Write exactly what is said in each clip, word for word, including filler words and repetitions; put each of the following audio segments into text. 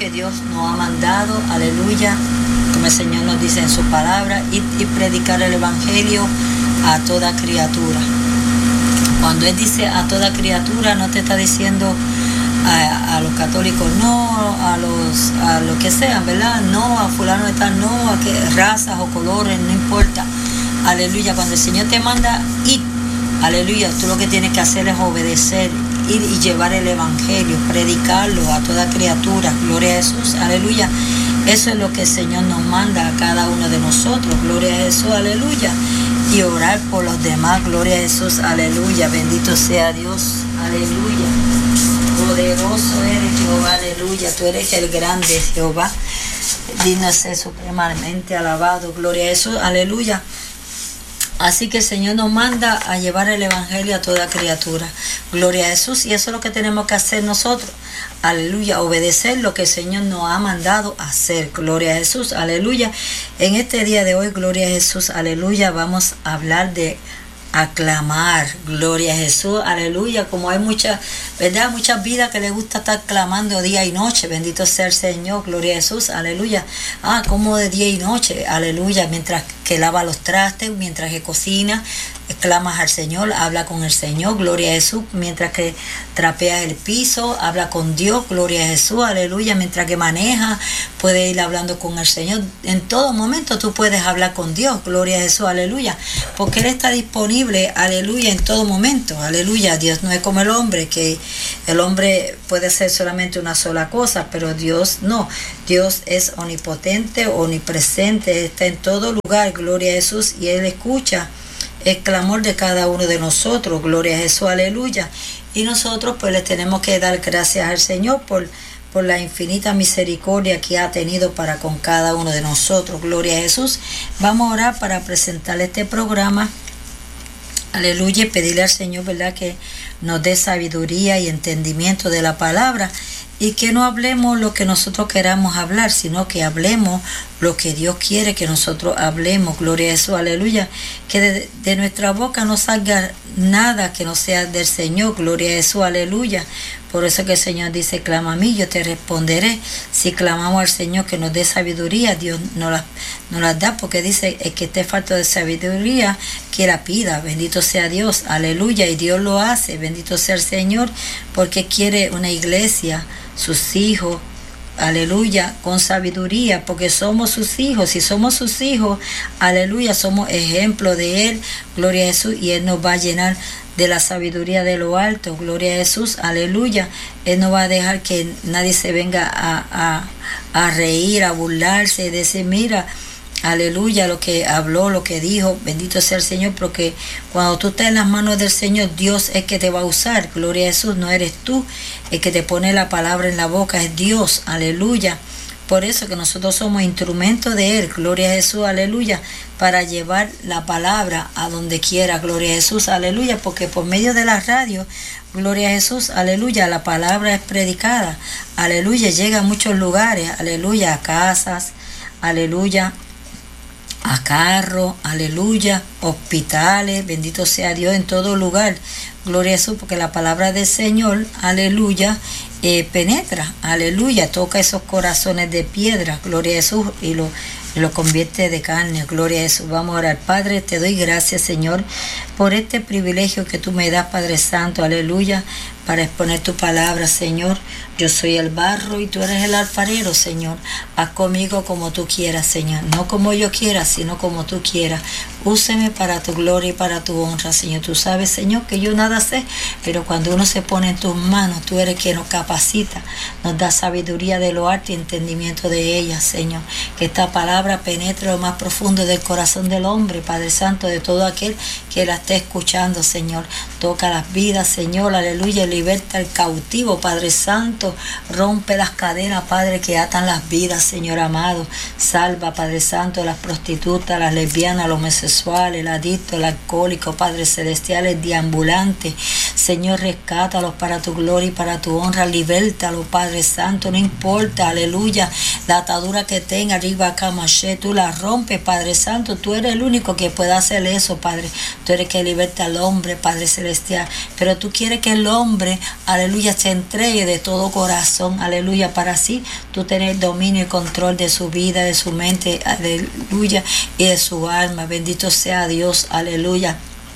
que Dios nos ha mandado, aleluya, como el Señor nos dice en su palabra, ir y predicar el evangelio a toda criatura. Cuando Él dice a toda criatura, no te está diciendo a, a los católicos no, a los a lo que sean, ¿verdad? No, a fulano de tal, no, a que razas o colores, no importa. Aleluya, cuando el Señor te manda ir, aleluya, tú lo que tienes que hacer es obedecer, ir y llevar el evangelio, predicarlo a toda criatura, gloria a Jesús, aleluya. Eso es lo que el Señor nos manda a cada uno de nosotros, gloria a Jesús, aleluya. Y orar por los demás, gloria a Jesús, aleluya, bendito sea Dios, aleluya. Poderoso eres Jehová, aleluya, tú eres el grande Jehová, digno de ser supremamente alabado, gloria a Jesús, aleluya. Así que el Señor nos manda a llevar el evangelio a toda criatura, gloria a Jesús, y eso es lo que tenemos que hacer nosotros, aleluya, obedecer lo que el Señor nos ha mandado hacer, gloria a Jesús, aleluya. En este día de hoy, gloria a Jesús, aleluya, vamos a hablar de aclamar, gloria a Jesús, aleluya. Como hay muchas, ¿verdad? Muchas vidas que les gusta estar clamando día y noche, bendito sea el Señor, gloria a Jesús, aleluya. Ah, como de día y noche, aleluya, mientras que lava los trastes, mientras que cocina, clamas al Señor, habla con el Señor, gloria a Jesús, mientras que trapea el piso, habla con Dios, gloria a Jesús, aleluya, mientras que maneja, puede ir hablando con el Señor, en todo momento tú puedes hablar con Dios, gloria a Jesús, aleluya, porque Él está disponible, aleluya, en todo momento, aleluya. Dios no es como el hombre, que el hombre puede hacer solamente una sola cosa, pero Dios no, Dios es omnipotente, omnipresente, está en todo lugar, gloria a Jesús, y Él escucha el clamor de cada uno de nosotros, gloria a Jesús, aleluya. Y nosotros pues le tenemos que dar gracias al Señor por, por la infinita misericordia que ha tenido para con cada uno de nosotros, gloria a Jesús. Vamos a orar para presentar este programa, aleluya, y pedirle al Señor, ¿verdad?, que nos dé sabiduría y entendimiento de la palabra, y que no hablemos lo que nosotros queramos hablar, sino que hablemos lo que Dios quiere que nosotros hablemos, gloria a Jesús, aleluya. Que de, de nuestra boca no salga nada que no sea del Señor, gloria a Jesús, aleluya. Por eso que el Señor dice, clama a mí, yo te responderé. Si clamamos al Señor que nos dé sabiduría, Dios nos la, nos la da, porque dice, el que esté falto de sabiduría, que la pida, bendito sea Dios, aleluya. Y Dios lo hace, bendito sea el Señor, porque quiere una iglesia, sus hijos, aleluya, con sabiduría, porque somos sus hijos. Si somos sus hijos, aleluya, somos ejemplo de Él, gloria a Jesús, y Él nos va a llenar de la sabiduría de lo alto, gloria a Jesús, aleluya. Él no va a dejar que nadie se venga a, a, a reír, a burlarse, decir, mira, aleluya, lo que habló, lo que dijo, bendito sea el Señor, porque cuando tú estás en las manos del Señor, Dios es que te va a usar, gloria a Jesús, no eres tú el que te pone la palabra en la boca, es Dios, aleluya. Por eso que nosotros somos instrumentos de Él, gloria a Jesús, aleluya, para llevar la palabra a donde quiera, gloria a Jesús, aleluya, porque por medio de la radio, gloria a Jesús, aleluya, la palabra es predicada, aleluya, llega a muchos lugares, aleluya, a casas, aleluya, a carros, aleluya, hospitales, bendito sea Dios, en todo lugar, gloria a Jesús, porque la palabra del Señor, aleluya, eh, penetra, aleluya, toca esos corazones de piedra, gloria a Jesús, y lo, y lo convierte de carne, gloria a Jesús. Vamos a orar. Padre, te doy gracias, Señor, por este privilegio que tú me das, Padre Santo, aleluya, para exponer tu palabra, Señor. Yo soy el barro y tú eres el alfarero, Señor. Haz conmigo como tú quieras, Señor. No como yo quiera, sino como tú quieras. Úseme para tu gloria y para tu honra, Señor. Tú sabes, Señor, que yo nada sé, pero cuando uno se pone en tus manos, tú eres quien nos capacita, nos da sabiduría de lo alto y entendimiento de ella, Señor. Que esta palabra penetre lo más profundo del corazón del hombre, Padre Santo, de todo aquel que la esté escuchando, Señor. Toca las vidas, Señor, aleluya, liberta al cautivo, Padre Santo. Rompe las cadenas, Padre, que atan las vidas, Señor amado. Salva, Padre Santo, las prostitutas, las lesbianas, los homosexuales, el adicto, el alcohólico, Padre Celestial, el deambulante. Señor, rescátalos para tu gloria y para tu honra. Libértalos, Padre Santo, no importa, aleluya, la atadura que tenga, arriba Camaché, tú la rompes, Padre Santo. Tú eres el único que puede hacer eso, Padre. Tú eres que liberta al hombre, Padre Celestial. Pero tú quieres que el hombre hombre, aleluya, se entregue de todo corazón, aleluya, para así tú tener dominio y control de su vida, de su mente, aleluya, y de su alma. Bendito sea Dios, aleluya.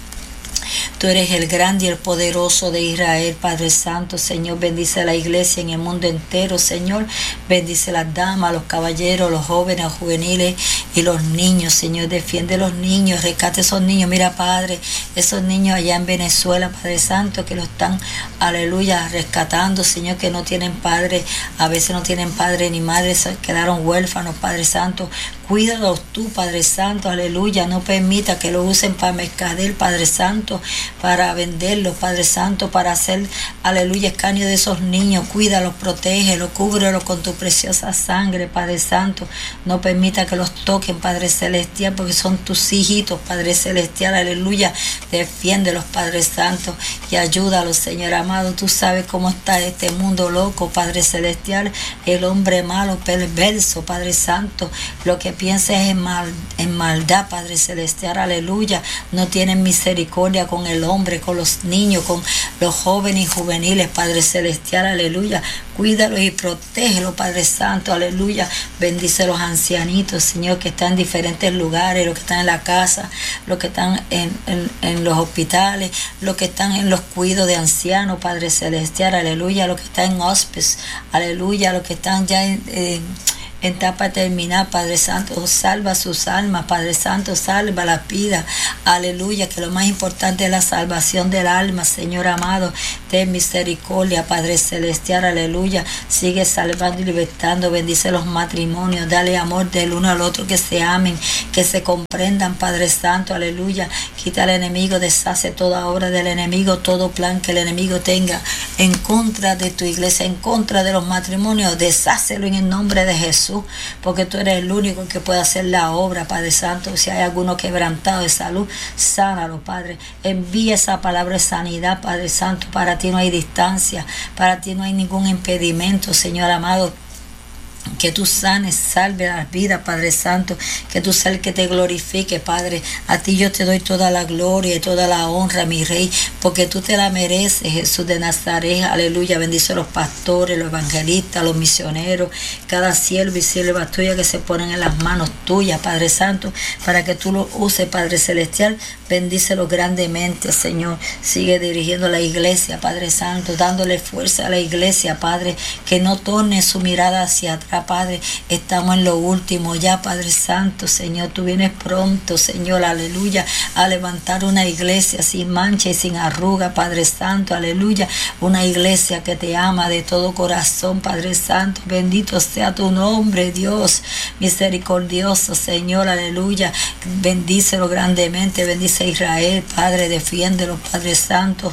Tú eres el grande y el poderoso de Israel, Padre Santo. Señor, bendice a la iglesia en el mundo entero, Señor. Bendice a las damas, a los caballeros, los jóvenes, los juveniles y los niños, Señor. Defiende a los niños, rescate a esos niños. Mira, Padre, esos niños allá en Venezuela, Padre Santo, que lo están, aleluya, rescatando, Señor, que no tienen padre, a veces no tienen padre ni madre, se quedaron huérfanos, Padre Santo. Cuídalos tú, Padre Santo, aleluya. No permita que lo usen para mercader, Padre Santo, para venderlos, Padre Santo, para hacer, aleluya, escarnio de esos niños. Cuídalos, protégelos, cúbrelos con tu preciosa sangre, Padre Santo. No permita que los toquen, Padre Celestial, porque son tus hijitos, Padre Celestial, aleluya. Defiéndelos, Padre Santo, y ayúdalos, Señor amado. Tú sabes cómo está este mundo loco, Padre Celestial, el hombre malo, perverso, Padre Santo. Lo que pienses en, mal, en maldad, Padre Celestial, aleluya. No tienen misericordia con el hombre, con los niños, con los jóvenes y juveniles, Padre Celestial, aleluya. Cuídalos y protégelos, Padre Santo, aleluya. Bendice a los ancianitos, Señor, que están en diferentes lugares, los que están en la casa, los que están en, en, en los hospitales, los que están en los cuidados de ancianos, Padre Celestial, aleluya. Los que están en hospice, aleluya. Los que están ya en... en en etapa terminal, Padre Santo, salva sus almas, Padre Santo, salva las vidas, aleluya, que lo más importante es la salvación del alma, Señor amado. Ten misericordia, Padre Celestial, aleluya. Sigue salvando y libertando, bendice los matrimonios, dale amor del uno al otro, que se amen, que se comprendan, Padre Santo, aleluya. Quita al enemigo, deshace toda obra del enemigo, todo plan que el enemigo tenga en contra de tu iglesia, en contra de los matrimonios, deshácelo en el nombre de Jesús. Porque tú eres el único que puede hacer la obra, Padre Santo. Si hay alguno quebrantado de salud, sánalo, Padre. Envía esa palabra de sanidad, Padre Santo. Para ti no hay distancia, para ti no hay ningún impedimento, Señor amado. Que tú sanes, salve las vidas, Padre Santo. Que tú seas el que te glorifique, Padre. A ti yo te doy toda la gloria y toda la honra, mi Rey, porque tú te la mereces, Jesús de Nazaret. Aleluya. Bendice a los pastores, los evangelistas, los misioneros, cada siervo y sierva tuya que se ponen en las manos tuyas, Padre Santo, para que tú los uses, Padre Celestial. Bendícelos grandemente, Señor. Sigue dirigiendo la iglesia, Padre Santo, dándole fuerza a la iglesia, Padre, que no torne su mirada hacia atrás, Padre. Estamos en lo último ya, Padre Santo, Señor. Tú vienes pronto, Señor, aleluya, a levantar una iglesia sin mancha y sin arruga, Padre Santo, aleluya. Una iglesia que te ama de todo corazón, Padre Santo. Bendito sea tu nombre, Dios misericordioso, Señor, aleluya. Bendícelo grandemente, bendice a Israel, Padre, defiéndelo, Padre Santo.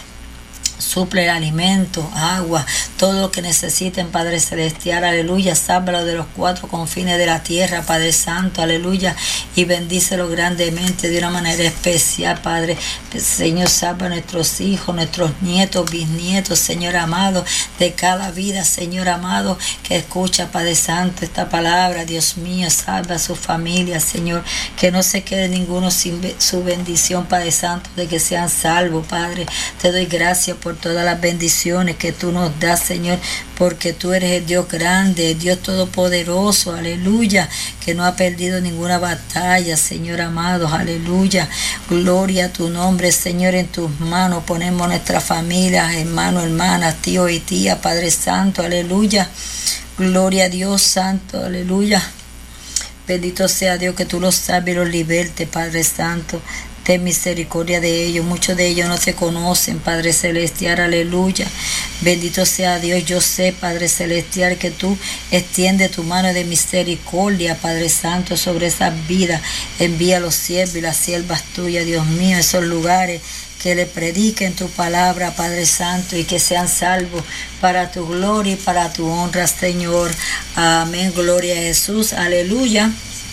Suple el alimento, agua, todo lo que necesiten, Padre Celestial, aleluya. Sálvalo de los cuatro confines de la tierra, Padre Santo, aleluya. Y bendícelo grandemente de una manera especial, Padre. Señor, salva a nuestros hijos, nuestros nietos, bisnietos, Señor amado, de cada vida, Señor amado, que escucha, Padre Santo, esta palabra. Dios mío, salva a su familia, Señor. Que no se quede ninguno sin su bendición, Padre Santo, de que sean salvos, Padre. Te doy gracias por todas las bendiciones que tú nos das, Señor, porque tú eres el Dios grande, el Dios todopoderoso, aleluya, que no ha perdido ninguna batalla, Señor amado, aleluya. Gloria a tu nombre, Señor. En tus manos ponemos nuestras familias, hermanos, hermanas, tíos y tías, Padre Santo, aleluya. Gloria a Dios Santo, aleluya. Bendito sea Dios, que tú los salves y los libertes, Padre Santo. Ten misericordia de ellos. Muchos de ellos no te conocen, Padre Celestial, aleluya. Bendito sea Dios. Yo sé, Padre Celestial, que tú extiende tu mano de misericordia, Padre Santo, sobre esas vidas. Envía a los siervos y las siervas tuyas, Dios mío, esos lugares, que le prediquen tu palabra, Padre Santo, y que sean salvos para tu gloria y para tu honra, Señor. Amén. Gloria a Jesús, aleluya.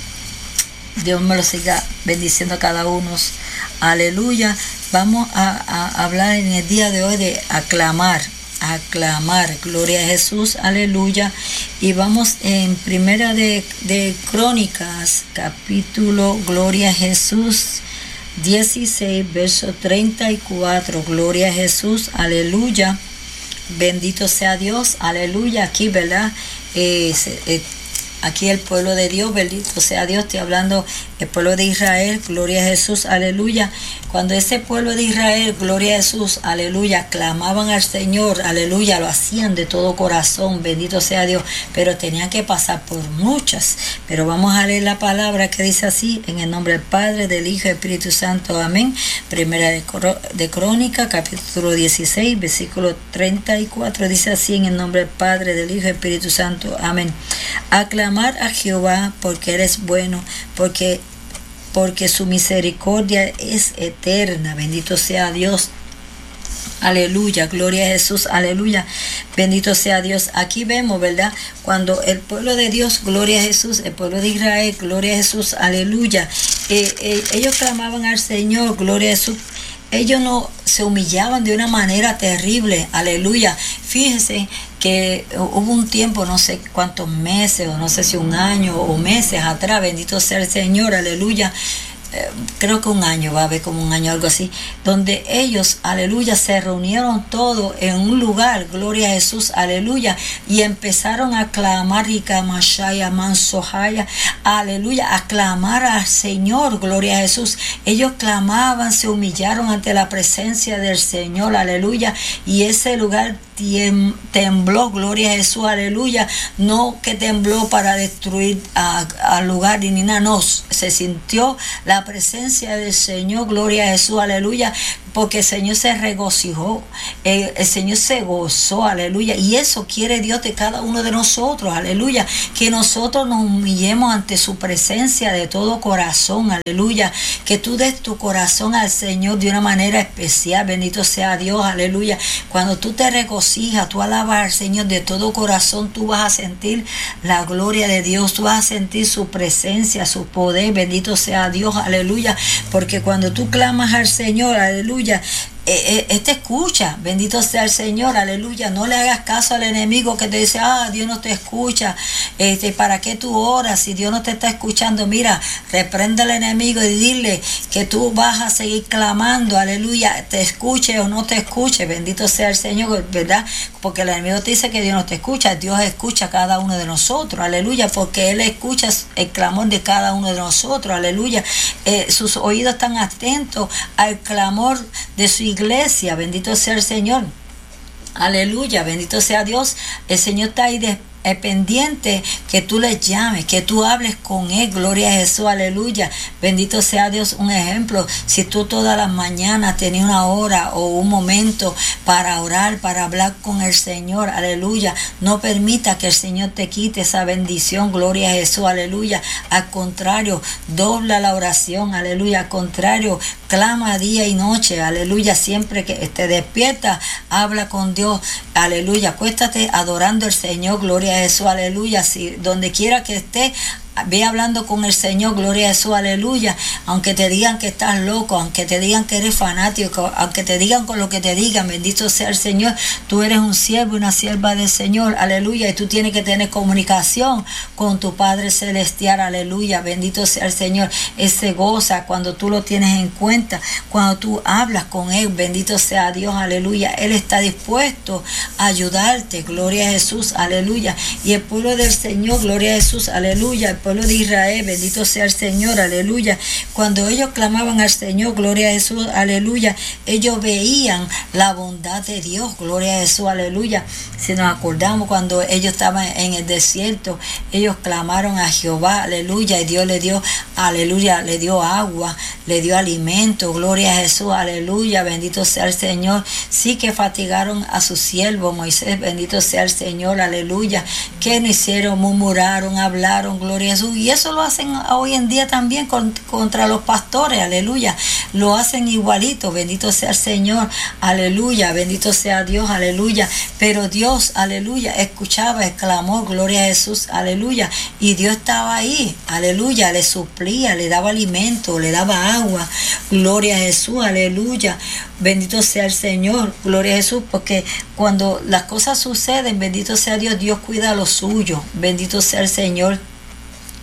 Dios me lo siga bendiciendo a cada uno. Aleluya. Vamos a, a hablar en el día de hoy de aclamar. Aclamar. Gloria a Jesús. Aleluya. Y vamos en primera de, de Crónicas, capítulo, gloria a Jesús. dieciséis, verso treinta y cuatro. Gloria a Jesús, aleluya. Bendito sea Dios, aleluya. Aquí, ¿verdad? Eh, eh, aquí el pueblo de Dios, bendito sea Dios. Estoy hablando el pueblo de Israel, gloria a Jesús, aleluya. Cuando ese pueblo de Israel, gloria a Jesús, aleluya, clamaban al Señor, aleluya, lo hacían de todo corazón, bendito sea Dios, pero tenían que pasar por muchas. Pero vamos a leer la palabra que dice así, en el nombre del Padre, del Hijo y del Espíritu Santo, amén. Primera de, de Crónica, capítulo dieciséis, versículo treinta y cuatro, dice así, en el nombre del Padre, del Hijo y del Espíritu Santo, amén. Aclamar a Jehová porque eres bueno, porque porque su misericordia es eterna. Bendito sea Dios. Aleluya, gloria a Jesús, aleluya, bendito sea Dios. Aquí vemos, ¿verdad? Cuando el pueblo de Dios, gloria a Jesús, el pueblo de Israel, gloria a Jesús, aleluya. Eh, eh, ellos clamaban al Señor, gloria a Jesús. Ellos no se humillaban de una manera terrible, aleluya. Fíjense que hubo un tiempo, no sé cuántos meses, o no sé si un año o meses atrás, bendito sea el Señor, aleluya. Eh, creo que un año, va a haber como un año, algo así, donde ellos, aleluya, se reunieron todos en un lugar, gloria a Jesús, aleluya, y empezaron a clamar, Rikamashaya, Mansohaya, aleluya, a clamar al Señor, gloria a Jesús. Ellos clamaban, se humillaron ante la presencia del Señor, aleluya, y ese lugar tembló, gloria a Jesús, aleluya. No que tembló para destruir al lugar ni nada, no, se sintió la presencia del Señor, gloria a Jesús, aleluya, porque el Señor se regocijó, el, el Señor se gozó, aleluya, y eso quiere Dios de cada uno de nosotros, aleluya, que nosotros nos humillemos ante su presencia de todo corazón, aleluya, que tú des tu corazón al Señor de una manera especial, bendito sea Dios, aleluya. Cuando tú te regocijas, tú alabas al Señor de todo corazón, tú vas a sentir la gloria de Dios, tú vas a sentir su presencia, su poder, bendito sea Dios, aleluya, porque cuando tú clamas al Señor, aleluya, Eh, eh, te escucha, bendito sea el Señor, aleluya. No le hagas caso al enemigo que te dice, ah, Dios no te escucha, este, ¿para qué tú oras si Dios no te está escuchando? Mira, reprende al enemigo y dile que tú vas a seguir clamando, aleluya, te escuche o no te escuche, bendito sea el Señor, ¿verdad? Porque el enemigo te dice que Dios no te escucha, Dios escucha a cada uno de nosotros, aleluya, porque Él escucha el clamor de cada uno de nosotros, aleluya. Eh, sus oídos están atentos al clamor de su iglesia, bendito sea el Señor, aleluya, bendito sea Dios. El Señor está ahí de es pendiente que tú le llames, que tú hables con Él, gloria a Jesús, aleluya, bendito sea Dios. Un ejemplo, si tú todas las mañanas tenías una hora o un momento para orar, para hablar con el Señor, aleluya, no permita que el Señor te quite esa bendición, gloria a Jesús, aleluya. Al contrario, dobla la oración, aleluya, al contrario, clama día y noche, aleluya, siempre que te despierta, habla con Dios, aleluya, acuéstate adorando al Señor, gloria a Jesús, aleluya. Si donde quiera que esté, ve hablando con el Señor, gloria a Jesús, aleluya. Aunque te digan que estás loco, aunque te digan que eres fanático, aunque te digan con lo que te digan, bendito sea el Señor, tú eres un siervo y una sierva del Señor, aleluya, y tú tienes que tener comunicación con tu Padre Celestial, aleluya, bendito sea el Señor. Él se goza cuando tú lo tienes en cuenta, cuando tú hablas con Él, bendito sea Dios, aleluya. Él está dispuesto a ayudarte, gloria a Jesús, aleluya. Y el pueblo del Señor, gloria a Jesús, aleluya, el pueblo de Israel, bendito sea el Señor, aleluya. Cuando ellos clamaban al Señor, gloria a Jesús, aleluya, ellos veían la bondad de Dios, gloria a Jesús, aleluya. Si nos acordamos cuando ellos estaban en el desierto, ellos clamaron a Jehová, aleluya, y Dios le dio, aleluya, le dio agua, le dio alimento, gloria a Jesús, aleluya, bendito sea el Señor. Sí que fatigaron a su siervo Moisés, bendito sea el Señor, aleluya. Que no hicieron, murmuraron, hablaron, gloria a Jesús, y eso lo hacen hoy en día también con, contra los pastores, aleluya, lo hacen igualito, bendito sea el Señor, aleluya, bendito sea Dios, aleluya. Pero Dios, aleluya, escuchaba el clamor, gloria a Jesús, aleluya, y Dios estaba ahí, aleluya, le suplía, le daba alimento, le daba agua, gloria a Jesús, aleluya, bendito sea el Señor, gloria a Jesús, porque cuando las cosas suceden, bendito sea Dios, Dios cuida lo suyo, bendito sea el Señor.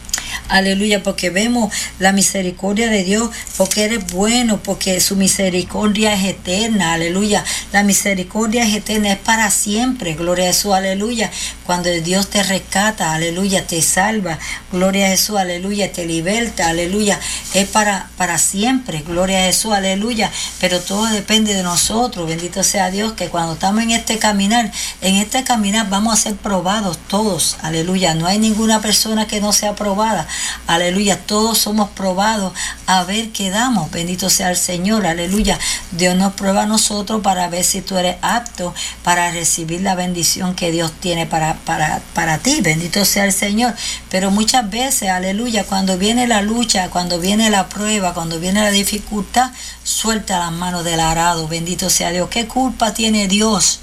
aleluya, porque vemos la misericordia de Dios, porque eres bueno, porque su misericordia es eterna, aleluya. La misericordia es eterna, es para siempre, gloria a Jesús, aleluya. Cuando Dios te rescata, aleluya, te salva, gloria a Jesús, aleluya, te liberta, aleluya, es para, para siempre, gloria a Jesús, aleluya. Pero todo depende de nosotros, bendito sea Dios, que cuando estamos en este caminar, en este caminar vamos a ser probados todos, aleluya. No hay ninguna persona que no sea probada, aleluya. Todos somos probados a ver qué damos, bendito sea el Señor, aleluya. Dios nos prueba a nosotros para ver si tú eres apto para recibir la bendición que Dios tiene para, para, para ti, bendito sea el Señor. Pero muchas veces, aleluya, cuando viene la lucha, cuando viene la prueba, cuando viene la dificultad, suelta las manos del arado, bendito sea Dios. ¿Qué culpa tiene Dios?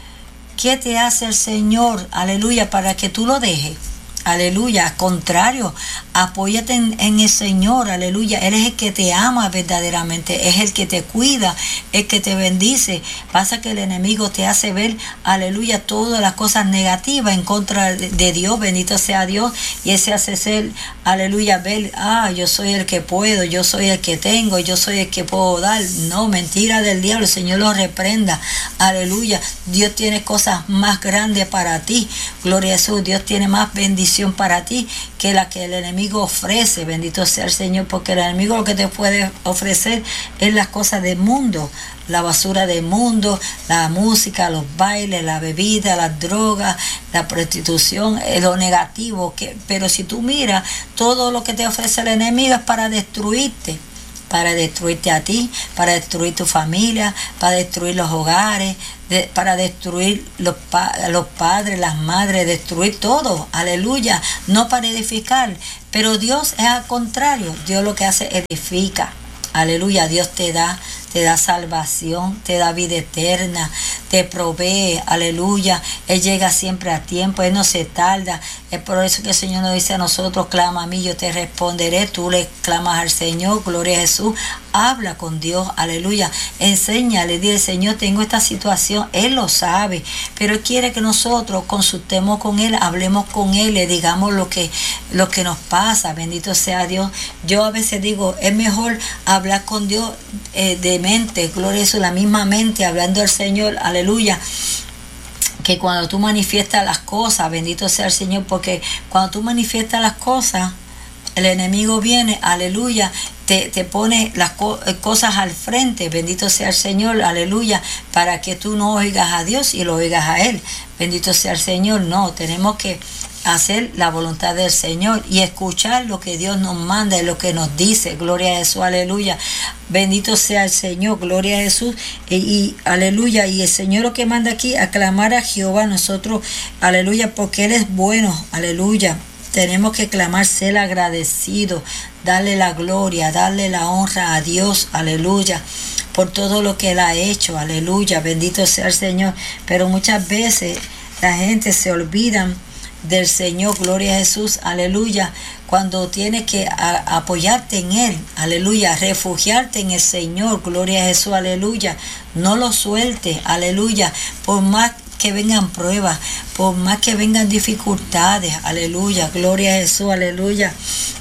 ¿Qué te hace el Señor, aleluya, para que tú lo dejes? Aleluya, al contrario, apóyate en, en el Señor, aleluya. Él es el que te ama verdaderamente, es el que te cuida, el que te bendice. Pasa que el enemigo te hace ver, aleluya, todas las cosas negativas en contra de, de Dios, bendito sea Dios, y ese hace ser, aleluya, ver, ah, yo soy el que puedo, yo soy el que tengo, yo soy el que puedo dar. No, mentira del diablo, el Señor lo reprenda, aleluya. Dios tiene cosas más grandes para ti, gloria a Jesús. Dios tiene más bendición para ti que la que el enemigo ofrece, bendito sea el Señor, porque el enemigo lo que te puede ofrecer es las cosas del mundo, la basura del mundo, la música, los bailes, la bebida, las drogas, la prostitución, lo negativo, que, pero si tú miras, todo lo que te ofrece el enemigo es para destruirte, para destruirte a ti, para destruir tu familia, para destruir los hogares, de, para destruir los, pa, los padres, las madres, destruir todo, aleluya, no para edificar. Pero Dios es al contrario, Dios lo que hace edifica, aleluya. Dios te da, te da salvación, te da vida eterna, te provee, aleluya. Él llega siempre a tiempo, Él no se tarda. Es por eso que el Señor nos dice a nosotros, clama a mí, yo te responderé. Tú le clamas al Señor, gloria a Jesús. Habla con Dios, aleluya. Enséñale, dile, Señor, tengo esta situación. Él lo sabe, pero Él quiere que nosotros consultemos con Él, hablemos con Él, le digamos lo que, lo que nos pasa, bendito sea Dios. Yo a veces digo, es mejor hablar con Dios eh, de mente, gloria a Jesús, la misma mente, hablando al Señor, aleluya, que cuando tú manifiestas las cosas, bendito sea el Señor, porque cuando tú manifiestas las cosas, el enemigo viene, aleluya, te, te pone las co- cosas al frente, bendito sea el Señor, aleluya, para que tú no oigas a Dios y lo oigas a Él, bendito sea el Señor. No, tenemos que hacer la voluntad del Señor y escuchar lo que Dios nos manda y lo que nos dice, gloria a Jesús, aleluya, bendito sea el Señor, gloria a Jesús, y, y aleluya, y el Señor lo que manda aquí, aclamar a Jehová, nosotros, aleluya, porque Él es bueno, aleluya. Tenemos que clamar, ser agradecido, darle la gloria, darle la honra a Dios, aleluya, por todo lo que Él ha hecho, aleluya, bendito sea el Señor. Pero muchas veces la gente se olvida del Señor, gloria a Jesús, aleluya, cuando tienes que a, apoyarte en Él, aleluya, refugiarte en el Señor, gloria a Jesús, aleluya, no lo sueltes, aleluya, por más que vengan pruebas, por más que vengan dificultades, aleluya, gloria a Jesús, aleluya.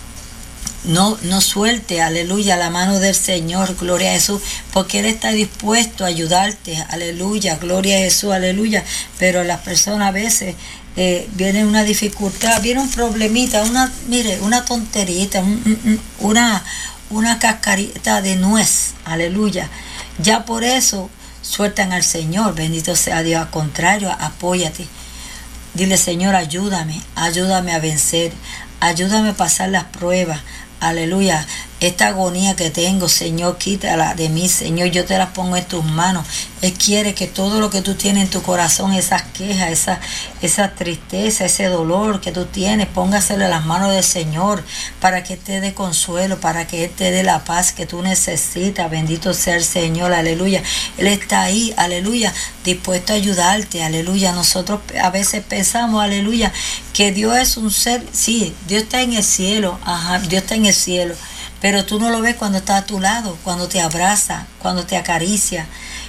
No, no suelte, aleluya, la mano del Señor, gloria a Jesús, porque Él está dispuesto a ayudarte, aleluya, gloria a Jesús, aleluya. Pero las personas a veces eh, viene una dificultad, viene un problemita, una, mire, una tonterita, un, un, una, una cascarita de nuez, aleluya. Ya por eso sueltan al Señor, bendito sea Dios. Al contrario, apóyate. Dile, Señor, ayúdame, ayúdame a vencer, ayúdame a pasar las pruebas, aleluya. Esta agonía que tengo, Señor, quítala de mí, Señor, yo te la pongo en tus manos. Él quiere que todo lo que tú tienes en tu corazón, esas quejas, esa, esa tristeza, ese dolor que tú tienes, póngaselo en las manos del Señor para que Él te dé consuelo, para que Él te dé la paz que tú necesitas. Bendito sea el Señor, aleluya. Él está ahí, aleluya, dispuesto a ayudarte, aleluya. Nosotros a veces pensamos, aleluya, que Dios es un ser, sí, Dios está en el cielo, ajá, Dios está en el cielo, pero tú no lo ves cuando está a tu lado, cuando te abraza, cuando te acaricia.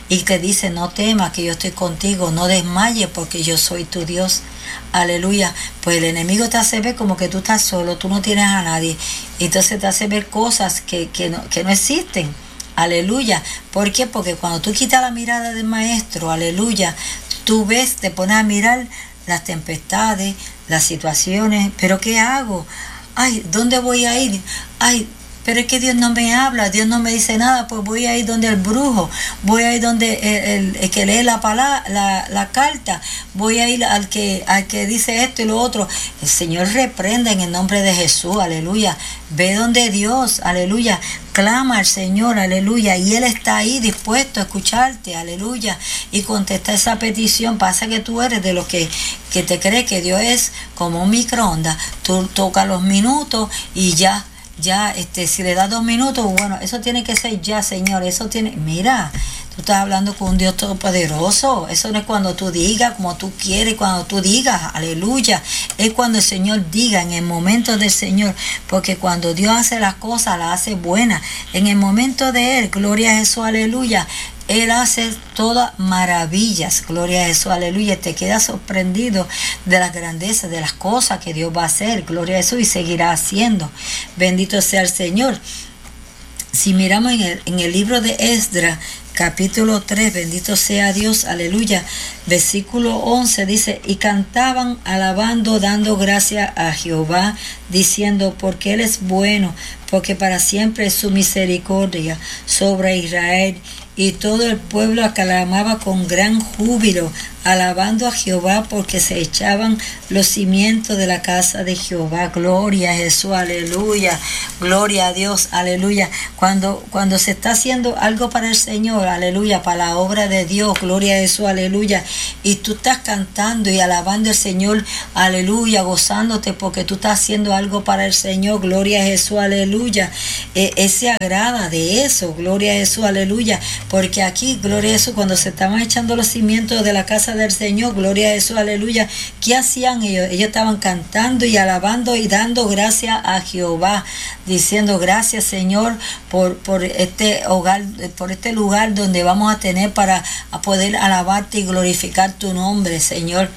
y te dice, no temas que yo estoy contigo, no desmayes porque yo soy tu Dios. Aleluya. Pues el enemigo te hace ver como que tú estás solo, tú no tienes a nadie. Entonces te hace ver cosas que, que, no, que no existen. Aleluya. ¿Por qué? Porque cuando tú quitas la mirada del maestro, aleluya, tú ves, te pones a mirar las tempestades, las situaciones. ¿Pero qué hago? Ay, ¿dónde voy a ir? Ay, pero es que Dios no me habla, Dios no me dice nada, pues voy a ir donde el brujo, voy a ir donde el, el, el que lee la, palabra, la, la carta, voy a ir al que, al que dice esto y lo otro. El Señor reprenda en el nombre de Jesús, aleluya. Ve donde Dios, aleluya. Clama al Señor, aleluya, y Él está ahí dispuesto a escucharte, aleluya, y contestar esa petición. Pasa que tú eres de los que, que te cree que Dios es como un microondas. Tú tocas los minutos y ya. Ya, este, si le das dos minutos, bueno, eso tiene que ser ya, Señor, eso tiene, mira, tú estás hablando con un Dios todopoderoso, eso no es cuando tú digas, como tú quieres, cuando tú digas, aleluya, es cuando el Señor diga, en el momento del Señor, porque cuando Dios hace las cosas, las hace buenas, en el momento de Él, gloria a Jesús, aleluya, Él hace todas maravillas, gloria a Jesús, aleluya, te quedas sorprendido de la grandeza, de las cosas que Dios va a hacer, gloria a Jesús, y seguirá haciendo. Bendito sea el Señor. Si miramos en el, en el libro de Esdras, capítulo tres, bendito sea Dios, aleluya, versículo once dice, y cantaban alabando, dando gracias a Jehová, diciendo, porque Él es bueno, porque para siempre es su misericordia sobre Israel. Y todo el pueblo aclamaba con gran júbilo, alabando a Jehová, porque se echaban los cimientos de la casa de Jehová. Gloria a Jesús, aleluya, gloria a Dios, aleluya. Cuando, cuando se está haciendo algo para el Señor, aleluya, para la obra de Dios, gloria a Jesús, aleluya, y tú estás cantando y alabando al Señor, aleluya, gozándote porque tú estás haciendo algo para el Señor, gloria a Jesús, aleluya, eh, Él se agrada de eso, gloria a Jesús, aleluya. Porque aquí, gloria a Jesús, cuando se estaban echando los cimientos de la casa del Señor, gloria a Jesús, aleluya, ¿qué hacían ellos? Ellos estaban cantando y alabando y dando gracias a Jehová, diciendo gracias, Señor, por, por este hogar, por este lugar donde vamos a tener para poder alabarte y glorificar tu nombre, Señor.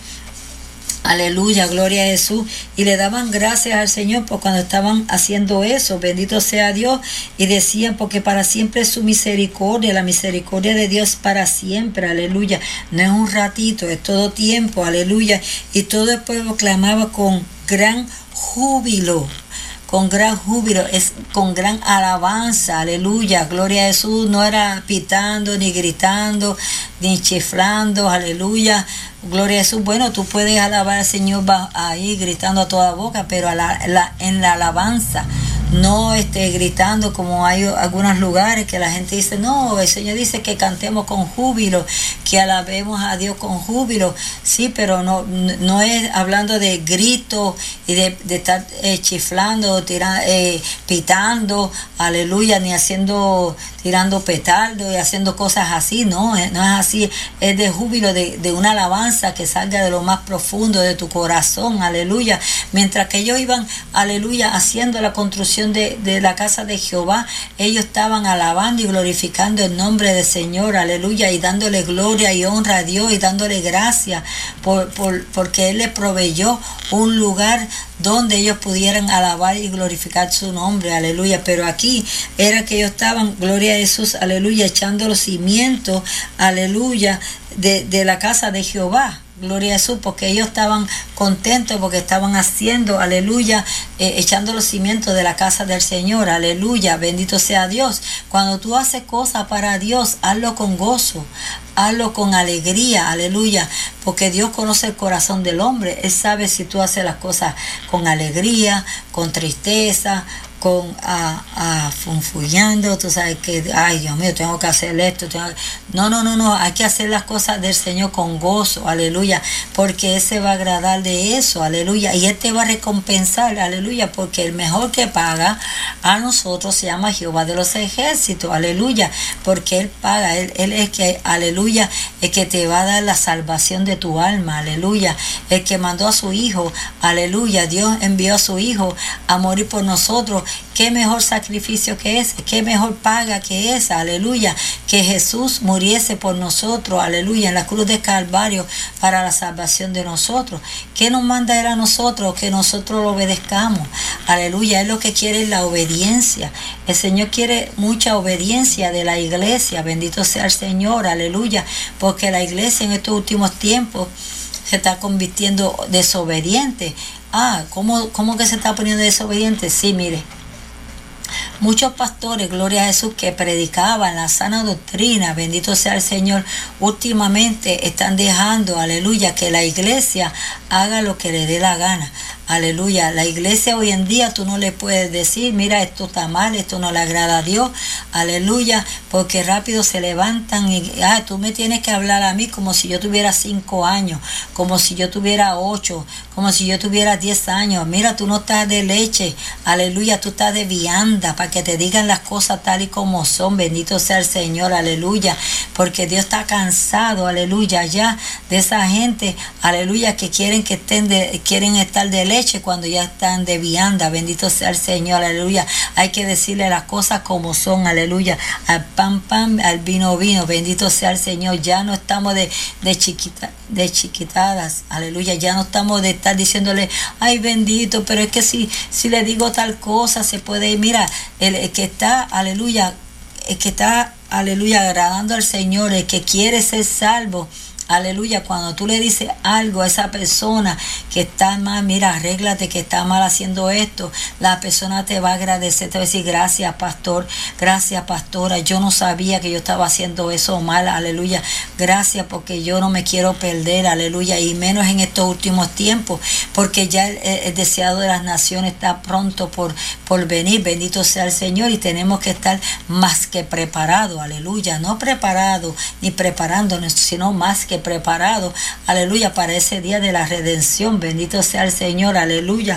Aleluya, gloria a Jesús. Y le daban gracias al Señor por cuando estaban haciendo eso. Bendito sea Dios. Y decían, porque para siempre es su misericordia, la misericordia de Dios para siempre. Aleluya. No es un ratito, es todo tiempo. Aleluya. Y todo el pueblo clamaba con gran júbilo. Con gran júbilo, es con gran alabanza, aleluya, gloria a Jesús, no era pitando, ni gritando, ni chiflando, aleluya, gloria a Jesús. Bueno, tú puedes alabar al Señor ahí gritando a toda boca, pero a la, la, en la alabanza, no este, gritando como hay algunos lugares que la gente dice, no, el Señor dice que cantemos con júbilo, que alabemos a Dios con júbilo, sí, pero no, no es hablando de grito y de, de estar eh, chiflando, tirando, eh, pitando, aleluya, ni haciendo, tirando petardo y haciendo cosas así, no, no es así, es de júbilo, de, de una alabanza que salga de lo más profundo de tu corazón, aleluya, mientras que ellos iban, aleluya, haciendo la construcción De, de la casa de Jehová, ellos estaban alabando y glorificando el nombre del Señor, aleluya, y dándole gloria y honra a Dios y dándole gracias por, por, porque Él les proveyó un lugar donde ellos pudieran alabar y glorificar su nombre, aleluya. Pero aquí era que ellos estaban, gloria a Jesús, aleluya, echando los cimientos, aleluya, de, de la casa de Jehová. Gloria a Jesús, porque ellos estaban contentos porque estaban haciendo, aleluya, eh, echando los cimientos de la casa del Señor, aleluya, bendito sea Dios. Cuando tú haces cosas para Dios, hazlo con gozo, hazlo con alegría, aleluya, porque Dios conoce el corazón del hombre. Él sabe si tú haces las cosas con alegría, con tristeza, con a, a funfullando, tú sabes que, ay Dios mío, tengo que hacer esto, tengo que... no, no, no, no, hay que hacer las cosas del Señor con gozo, aleluya, porque Él se va a agradar de eso, aleluya, y Él te va a recompensar, aleluya, porque el mejor que paga a nosotros se llama Jehová de los ejércitos, aleluya, porque Él paga, Él, Él es que, aleluya, el que te va a dar la salvación de tu alma, aleluya, el que mandó a su Hijo, aleluya, Dios envió a su Hijo a morir por nosotros, qué mejor sacrificio que ese, qué mejor paga que esa, aleluya, que Jesús muriese por nosotros, aleluya, en la cruz de Calvario para la salvación de nosotros. ¿Qué nos manda Él a nosotros? Que nosotros lo obedezcamos, aleluya. Él lo que quiere es la obediencia. El Señor quiere mucha obediencia de la iglesia, bendito sea el Señor, aleluya, porque la iglesia en estos últimos tiempos se está convirtiendo desobediente. Ah, ¿cómo, cómo que se está poniendo desobediente? Sí, mire, muchos pastores, gloria a Jesús, que predicaban la sana doctrina, bendito sea el Señor, últimamente están dejando, aleluya, que la iglesia haga lo que le dé la gana. Aleluya, la iglesia hoy en día tú no le puedes decir, mira, esto está mal, esto no le agrada a Dios, aleluya, porque rápido se levantan y, ah, tú me tienes que hablar a mí como si yo tuviera cinco años, como si yo tuviera ocho, como si yo tuviera diez años, mira, tú no estás de leche, aleluya, tú estás de vianda, para que te digan las cosas tal y como son, bendito sea el Señor, aleluya, porque Dios está cansado, aleluya, ya de esa gente, aleluya, que quieren que estén de, quieren estar de leche cuando ya están de vianda, bendito sea el Señor, aleluya. Hay que decirle las cosas como son, aleluya, al pan pan, al vino vino, bendito sea el Señor. Ya no estamos de, de chiquita, de chiquitadas, aleluya, ya no estamos de estar diciéndole, ay bendito, pero es que si, si le digo tal cosa se puede ir. Mira, el, el que está, aleluya, el que está, aleluya, agradando al Señor, el que quiere ser salvo, aleluya, cuando tú le dices algo a esa persona que está mal, mira, arréglate que está mal haciendo esto, la persona te va a agradecer, te va a decir, gracias pastor, gracias pastora, yo no sabía que yo estaba haciendo eso mal, aleluya, gracias porque yo no me quiero perder, aleluya, y menos en estos últimos tiempos, porque ya el, el deseado de las naciones está pronto por, por venir, bendito sea el Señor, y tenemos que estar más que preparados, aleluya, no preparados ni preparándonos, sino más que preparado, aleluya, para ese día de la redención, bendito sea el Señor, aleluya,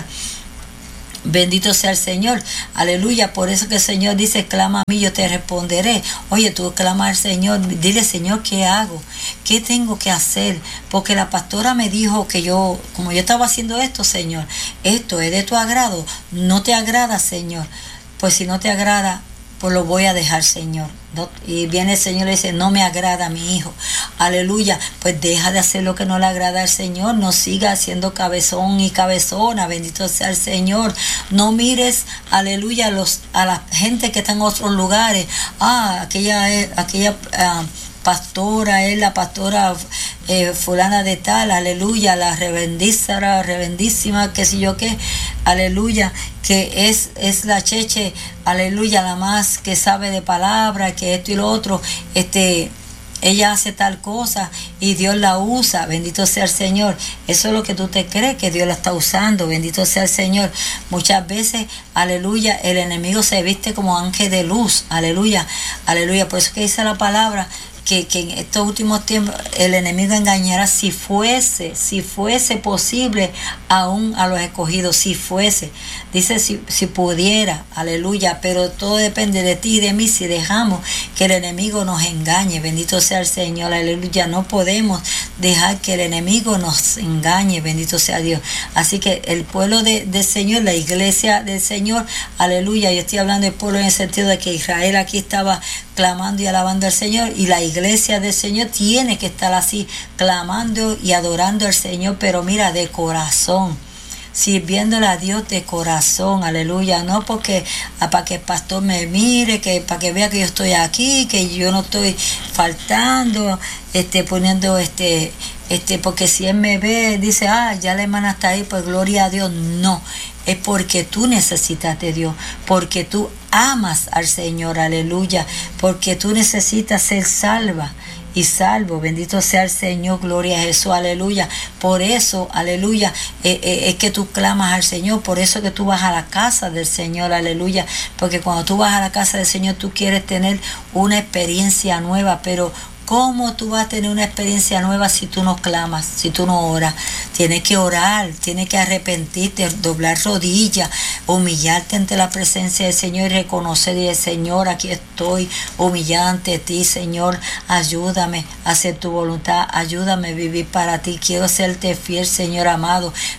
bendito sea el Señor, aleluya. Por eso que el Señor dice, clama a mí, yo te responderé. Oye, tú clama al Señor, dile, Señor, ¿qué hago? ¿Qué tengo que hacer? Porque la pastora me dijo que yo, como yo estaba haciendo esto, Señor, esto es de tu agrado, no te agrada, Señor, pues si no te agrada, pues lo voy a dejar, Señor. No, y viene el Señor y dice, no me agrada mi hijo, aleluya, pues deja de hacer lo que no le agrada al Señor, no siga haciendo cabezón y cabezona, bendito sea el Señor, no mires, aleluya, los, a la gente que está en otros lugares, ah, aquella, aquella uh, pastora, es la pastora eh, fulana de tal, aleluya, la reverendísima, reverendísima, qué sé yo qué, aleluya, que es, es la cheche, aleluya, la más que sabe de palabra, que esto y lo otro, este, ella hace tal cosa y Dios la usa, bendito sea el Señor. Eso es lo que tú te crees, que Dios la está usando, bendito sea el Señor. Muchas veces, aleluya, el enemigo se viste como ángel de luz, aleluya, aleluya, por eso que dice la palabra, Que, que en estos últimos tiempos el enemigo engañará si fuese, si fuese posible aún a los escogidos, si fuese, dice si, si pudiera, aleluya, pero todo depende de ti y de mí si dejamos que el enemigo nos engañe, bendito sea el Señor, aleluya, no podemos dejar que el enemigo nos engañe, bendito sea Dios. Así que el pueblo de, del Señor, la iglesia del Señor, aleluya, yo estoy hablando del pueblo en el sentido de que Israel aquí estaba clamando y alabando al Señor, y la iglesia del Señor tiene que estar así, clamando y adorando al Señor, pero mira, de corazón, sirviéndole a Dios de corazón, aleluya, no porque para que el pastor me mire, que para que vea que yo estoy aquí, que yo no estoy faltando, este, poniendo este, este, porque si él me ve, dice, ah, ya la hermana está ahí, pues gloria a Dios, no, es porque tú necesitas de Dios, porque tú amas al Señor, aleluya, porque tú necesitas ser salva y salvo, bendito sea el Señor, gloria a Jesús, aleluya. Por eso, aleluya, eh, eh, es que tú clamas al Señor, por eso que tú vas a la casa del Señor, aleluya, porque cuando tú vas a la casa del Señor tú quieres tener una experiencia nueva, pero ¿cómo tú vas a tener una experiencia nueva si tú no clamas, si tú no oras? Tienes que orar, tienes que arrepentirte, doblar rodillas, humillarte ante la presencia del Señor y reconocer y decir, Señor, aquí estoy humillada ante ti, Señor, ayúdame a hacer tu voluntad, ayúdame a vivir para ti, quiero serte fiel, Señor amado,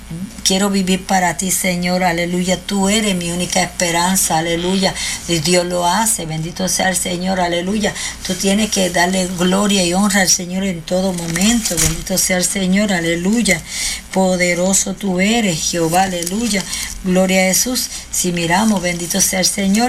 quiero vivir para ti, Señor, aleluya. Tú eres mi única esperanza, aleluya. Y Dios lo hace, bendito sea el Señor, aleluya. Tú tienes que darle gloria y honra al Señor en todo momento, bendito sea el Señor, aleluya. Poderoso tú eres, Jehová, aleluya. Gloria a Jesús. Si miramos, bendito sea el Señor,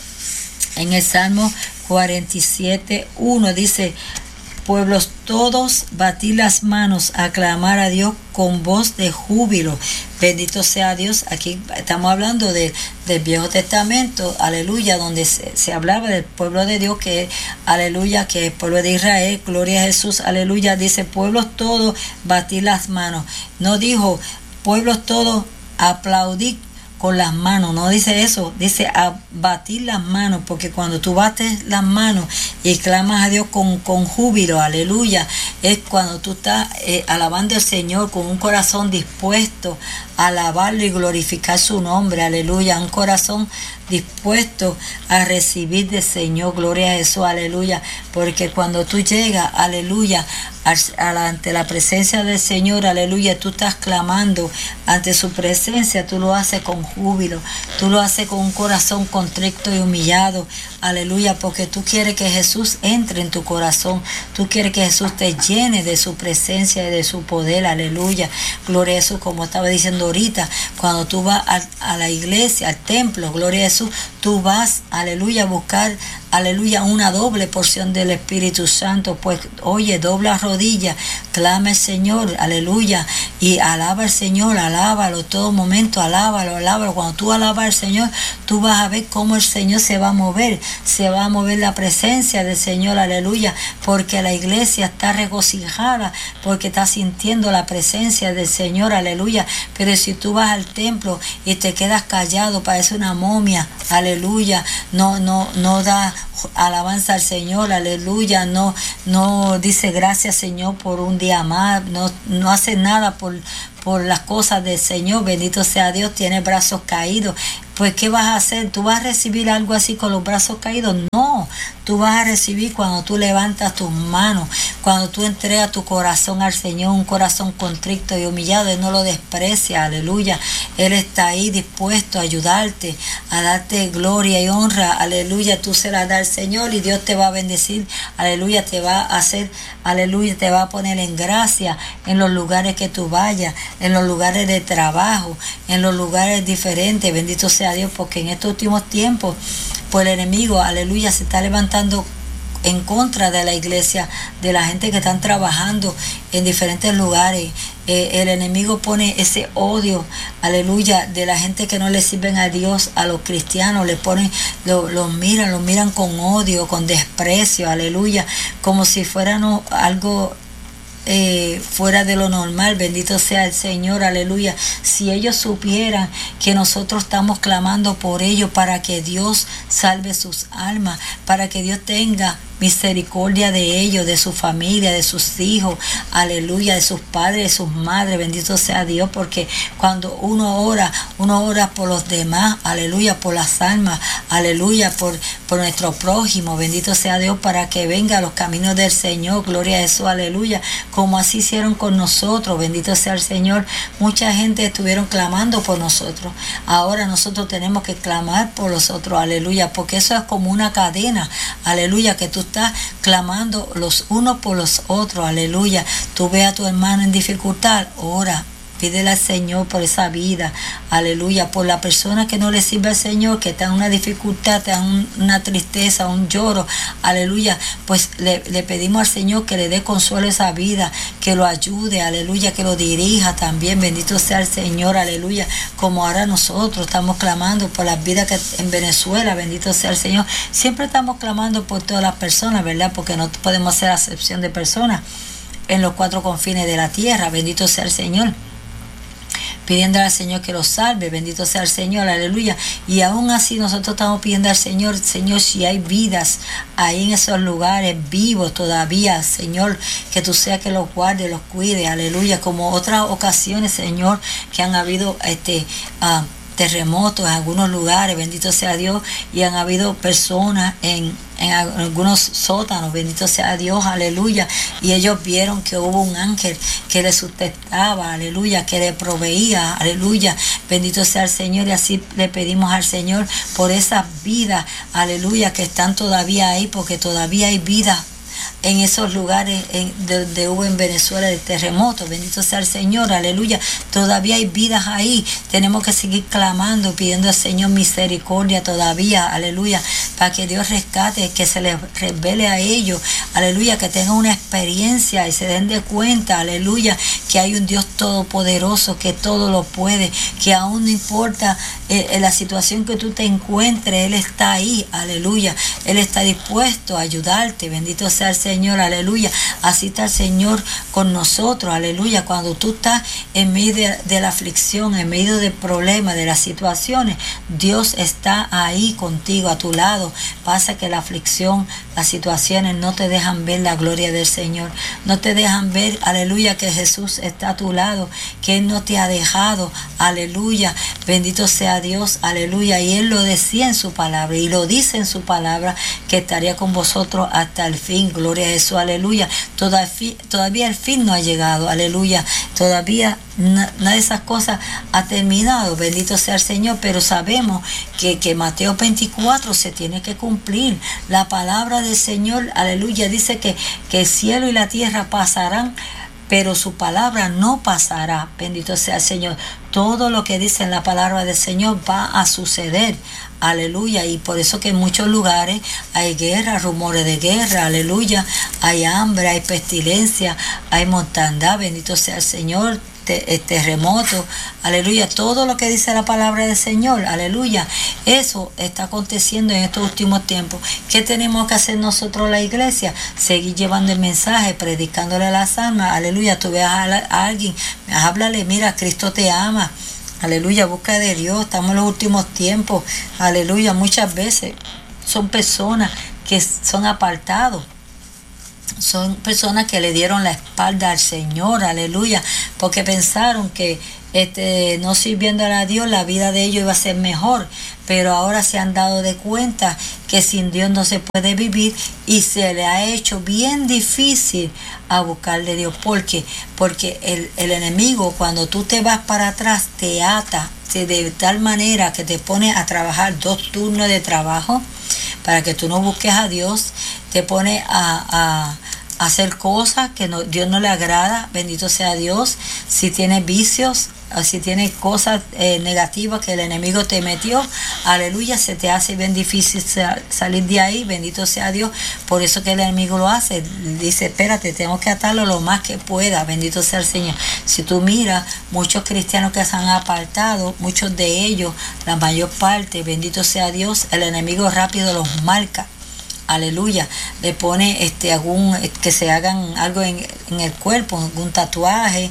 en el Salmo cuarenta y siete, uno dice: pueblos todos, batid las manos, aclamar a Dios con voz de júbilo. Bendito sea Dios. Aquí estamos hablando de, del Viejo Testamento, aleluya, donde se, se hablaba del pueblo de Dios, que aleluya, que es el pueblo de Israel, gloria a Jesús, aleluya. Dice: pueblos todos, batid las manos. No dijo pueblos todos, aplaudid con las manos, no dice eso, dice a batir las manos, porque cuando tú bates las manos y clamas a Dios con, con júbilo, aleluya, es cuando tú estás eh, alabando al Señor con un corazón dispuesto a alabarlo y glorificar su nombre, aleluya, un corazón dispuesto a recibir del Señor, gloria a Jesús, aleluya, porque cuando tú llegas, aleluya, ante la presencia del Señor, aleluya, tú estás clamando ante su presencia, tú lo haces con júbilo, tú lo haces con un corazón contrito y humillado, aleluya, porque tú quieres que Jesús entre en tu corazón, tú quieres que Jesús te llene de su presencia y de su poder, aleluya, gloria a Jesús, como estaba diciendo ahorita, cuando tú vas a, a la iglesia, al templo, gloria a Jesús, tú vas, aleluya, a buscar, aleluya, una doble porción del Espíritu Santo, pues oye, dobla rodilla, clama al Señor, aleluya, y alaba al Señor, alábalo todo momento, alábalo, alábalo. Cuando tú alabas al Señor, tú vas a ver cómo el Señor se va a mover, se va a mover la presencia del Señor, aleluya, porque la iglesia está regocijada, porque está sintiendo la presencia del Señor, aleluya. Pero si tú vas al templo y te quedas callado, parece una momia, aleluya, no, no, no da alabanza al Señor, aleluya, no, no dice gracias Señor por un día más, no, no hace nada por, por las cosas del Señor, bendito sea Dios, tiene brazos caídos, pues ¿qué vas a hacer? ¿Tú vas a recibir algo así con los brazos caídos? No, tú vas a recibir cuando tú levantas tus manos, cuando tú entregas tu corazón al Señor, un corazón contrito y humillado, Él no lo desprecia, aleluya, Él está ahí dispuesto a ayudarte, a darte gloria y honra, aleluya, tú se la das al Señor y Dios te va a bendecir, aleluya, te va a hacer, aleluya, te va a poner en gracia en los lugares que tú vayas, en los lugares de trabajo, en los lugares diferentes, bendito sea Dios, porque en estos últimos tiempos, pues el enemigo, aleluya, se está levantando en contra de la iglesia, de la gente que están trabajando en diferentes lugares. Eh, el enemigo pone ese odio, aleluya, de la gente que no le sirven a Dios, a los cristianos, le ponen, los lo miran, los miran con odio, con desprecio, aleluya, como si fueran algo Eh, fuera de lo normal, bendito sea el Señor, aleluya. Si ellos supieran que nosotros estamos clamando por ellos para que Dios salve sus almas, para que Dios tenga misericordia de ellos, de su familia, de sus hijos, aleluya, de sus padres, de sus madres, bendito sea Dios, porque cuando uno ora, uno ora por los demás, aleluya, por las almas, aleluya, por, por nuestro prójimo, bendito sea Dios, para que venga a los caminos del Señor, gloria a Jesús, aleluya, como así hicieron con nosotros, bendito sea el Señor. Mucha gente estuvieron clamando por nosotros, ahora nosotros tenemos que clamar por los otros, aleluya, porque eso es como una cadena, aleluya, que tú estás clamando los unos por los otros, aleluya. Tú ve a tu hermano en dificultad, ora, pídele al Señor por esa vida, aleluya, por la persona que no le sirve al Señor, que está en una dificultad, está en una tristeza, un lloro, aleluya, pues le, le pedimos al Señor que le dé consuelo a esa vida, que lo ayude, aleluya, que lo dirija también, bendito sea el Señor, aleluya, como ahora nosotros estamos clamando por las vidas que en Venezuela, bendito sea el Señor, siempre estamos clamando por todas las personas, ¿verdad? Porque no podemos hacer acepción de personas en los cuatro confines de la tierra, bendito sea el Señor, pidiendo al Señor que los salve, bendito sea el Señor, aleluya, y aún así nosotros estamos pidiendo al Señor, Señor, si hay vidas ahí en esos lugares vivos todavía, Señor, que tú seas que los guarde, los cuide, aleluya, como otras ocasiones, Señor, que han habido este uh, terremotos en algunos lugares, bendito sea Dios, y han habido personas en, en algunos sótanos, bendito sea Dios, aleluya, y ellos vieron que hubo un ángel que les sustentaba, aleluya, que le proveía, aleluya, bendito sea el Señor, y así le pedimos al Señor por esas vidas, aleluya, que están todavía ahí, porque todavía hay vida en esos lugares en, donde hubo en Venezuela el terremoto, bendito sea el Señor, aleluya, todavía hay vidas ahí, tenemos que seguir clamando, pidiendo al Señor misericordia todavía, aleluya, para que Dios rescate, que se les revele a ellos, aleluya, que tengan una experiencia y se den de cuenta, aleluya, que hay un Dios todopoderoso, que todo lo puede, que aún no importa eh, en la situación que tú te encuentres, Él está ahí, aleluya, Él está dispuesto a ayudarte, bendito sea el Señor, aleluya, así está el Señor con nosotros, aleluya, cuando tú estás en medio de, de la aflicción, en medio del problema, de las situaciones, Dios está ahí contigo, a tu lado. Pasa que la aflicción, las situaciones no te dejan ver la gloria del Señor, no te dejan ver, aleluya, que Jesús está a tu lado, que Él no te ha dejado, aleluya, bendito sea Dios, aleluya, y Él lo decía en su palabra, y lo dice en su palabra, que estaría con vosotros hasta el fin, gloria a Jesús, aleluya, todavía, todavía el fin no ha llegado, aleluya, todavía nada de esas cosas ha terminado, bendito sea el Señor, pero sabemos que, que Mateo veinticuatro se tiene que cumplir, la palabra del Señor, aleluya, dice que, que el cielo y la tierra pasarán, pero su palabra no pasará, bendito sea el Señor, todo lo que dice en la palabra del Señor va a suceder, aleluya, y por eso que en muchos lugares hay guerra, rumores de guerra, aleluya, hay hambre, hay pestilencia, hay mortandad, bendito sea el Señor, te, terremoto, aleluya, todo lo que dice la palabra del Señor, aleluya, eso está aconteciendo en estos últimos tiempos. ¿Qué tenemos que hacer nosotros la iglesia? Seguir llevando el mensaje, predicándole a las almas, aleluya, tú veas a, a alguien, háblale, mira, Cristo te ama, aleluya, busca de Dios, estamos en los últimos tiempos, aleluya, muchas veces son personas que son apartados, son personas que le dieron la espalda al Señor, aleluya, porque pensaron que este, no sirviendo a Dios la vida de ellos iba a ser mejor, pero ahora se han dado de cuenta que sin Dios no se puede vivir y se le ha hecho bien difícil a buscarle a Dios. ¿Por qué? Porque el, el enemigo, cuando tú te vas para atrás, te ata de tal manera que te pone a trabajar dos turnos de trabajo para que tú no busques a Dios, te pone a, a hacer cosas que no, Dios no le agrada, bendito sea Dios. Si tienes vicios, si tienes cosas eh, negativas que el enemigo te metió, aleluya, se te hace bien difícil salir de ahí, bendito sea Dios. Por eso que el enemigo lo hace, dice, espérate, tengo que atarlo lo más que pueda, bendito sea el Señor. Si tú miras, muchos cristianos que se han apartado, muchos de ellos, la mayor parte, bendito sea Dios, el enemigo rápido los marca. Aleluya, le pone este algún que se hagan algo en, en el cuerpo, algún tatuaje,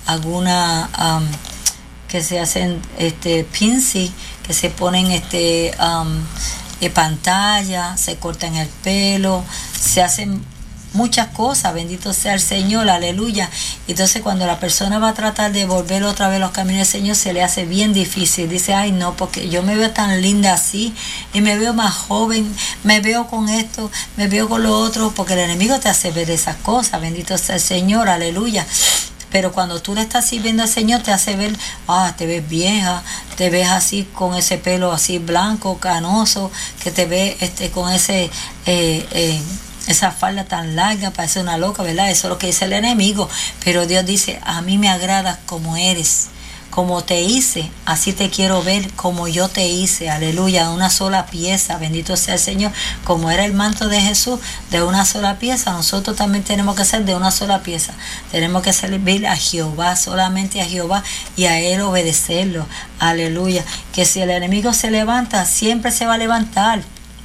alguna um, que se hacen este piercing, que se ponen este um, de pantalla, se cortan el pelo, se hacen muchas cosas, bendito sea el Señor, aleluya. Entonces cuando la persona va a tratar de volver otra vez a los caminos del Señor, se le hace bien difícil, dice, ay no, porque yo me veo tan linda así, y me veo más joven, me veo con esto, me veo con lo otro, porque el enemigo te hace ver esas cosas, bendito sea el Señor, aleluya. Pero cuando tú le estás sirviendo al Señor, te hace ver, ah, te ves vieja, te ves así con ese pelo así blanco, canoso, que te ves este, con ese... Eh, eh, esa falda tan larga, parece una loca, ¿verdad? Eso es lo que dice el enemigo. Pero Dios dice, a mí me agradas como eres, como te hice, así te quiero ver, como yo te hice, aleluya, una sola pieza, bendito sea el Señor. Como era el manto de Jesús, de una sola pieza, nosotros también tenemos que ser de una sola pieza. Tenemos que servir a Jehová, solamente a Jehová, y a Él obedecerlo, aleluya. Que si el enemigo se levanta, siempre se va a levantar.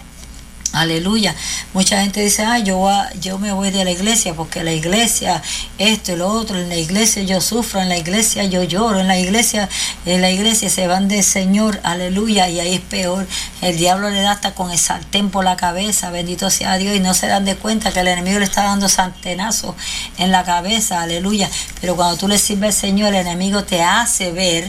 Aleluya. Mucha gente dice, ah, yo, voy a, yo me voy de la iglesia porque la iglesia, esto y lo otro, en la iglesia yo sufro, en la iglesia yo lloro, en la iglesia, en la iglesia se van del Señor, aleluya, y ahí es peor. El diablo le da hasta con el sartén por la cabeza, bendito sea Dios, y no se dan de cuenta que el enemigo le está dando sartenazos en la cabeza, aleluya. Pero cuando tú le sirves al Señor, el enemigo te hace ver